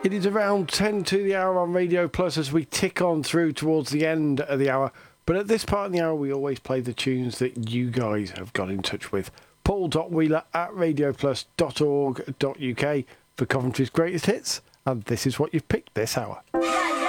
It is around 10 to the hour on Radio Plus as we tick on through towards the end of the hour. But at this part of the hour, we always play the tunes that you guys have got in touch with. Paul.Wheeler at radioplus.org.uk for Coventry's greatest hits. And this is what you've picked this hour.